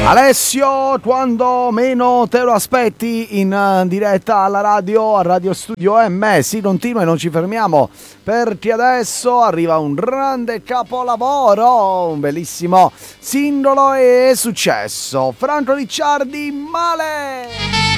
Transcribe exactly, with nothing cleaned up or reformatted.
Alessio, quando meno te lo aspetti in uh, diretta alla radio, a Radio Studio M. Si continua e non ci fermiamo, perché adesso arriva un grande capolavoro, un bellissimo singolo e successo. Franco Ricciardi, Male!